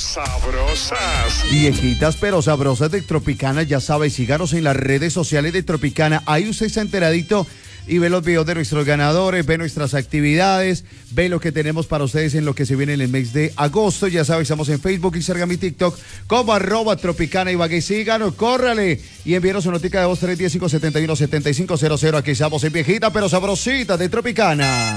sabrosas. Viejitas pero sabrosas de Tropicana, ya sabes, síganos en las redes sociales de Tropicana. Ahí usted está enteradito y ve los videos de nuestros ganadores, ve nuestras actividades, ve lo que tenemos para ustedes en lo que se viene en el mes de agosto. Ya sabes, estamos en Facebook, Instagram y TikTok como @Tropicana Ibagué. Síganos, córrale y envíenos su notica de voz 310-571-7500. Aquí estamos en Viejita pero Sabrosita de Tropicana.